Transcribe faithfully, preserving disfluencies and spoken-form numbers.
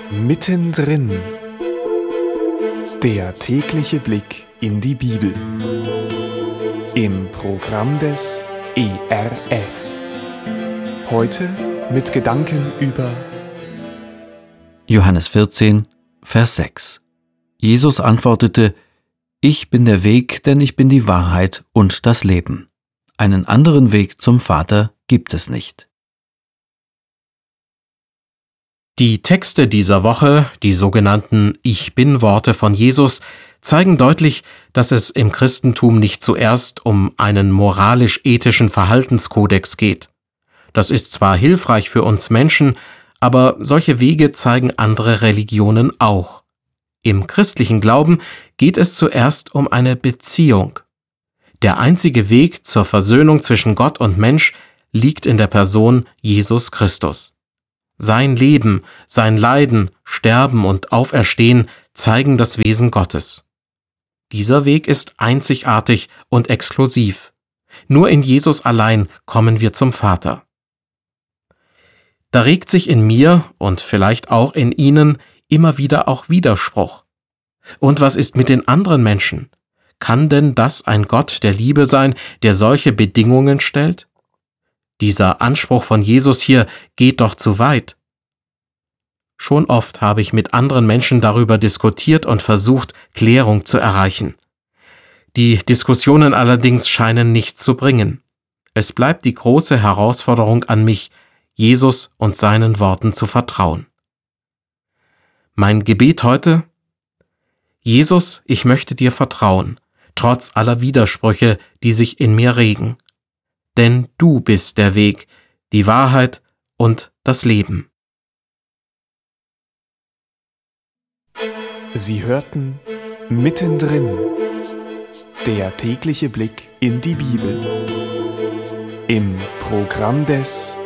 Mittendrin. Der tägliche Blick in die Bibel. Im Programm des E R F. Heute mit Gedanken über Johannes vierzehn, Vers sechs. Jesus antwortete: Ich bin der Weg, denn ich bin die Wahrheit und das Leben. Einen anderen Weg zum Vater gibt es nicht. Die Texte dieser Woche, die sogenannten Ich-Bin-Worte von Jesus, zeigen deutlich, dass es im Christentum nicht zuerst um einen moralisch-ethischen Verhaltenskodex geht. Das ist zwar hilfreich für uns Menschen, aber solche Wege zeigen andere Religionen auch. Im christlichen Glauben geht es zuerst um eine Beziehung. Der einzige Weg zur Versöhnung zwischen Gott und Mensch liegt in der Person Jesus Christus. Sein Leben, sein Leiden, Sterben und Auferstehen zeigen das Wesen Gottes. Dieser Weg ist einzigartig und exklusiv. Nur in Jesus allein kommen wir zum Vater. Da regt sich in mir und vielleicht auch in Ihnen immer wieder auch Widerspruch. Und was ist mit den anderen Menschen? Kann denn das ein Gott der Liebe sein, der solche Bedingungen stellt? Dieser Anspruch von Jesus hier geht doch zu weit. Schon oft habe ich mit anderen Menschen darüber diskutiert und versucht, Klärung zu erreichen. Die Diskussionen allerdings scheinen nichts zu bringen. Es bleibt die große Herausforderung an mich, Jesus und seinen Worten zu vertrauen. Mein Gebet heute: Jesus, ich möchte dir vertrauen, trotz aller Widersprüche, die sich in mir regen. Denn du bist der Weg, die Wahrheit und das Leben. Sie hörten Mittendrin. Der tägliche Blick in die Bibel. Im Programm des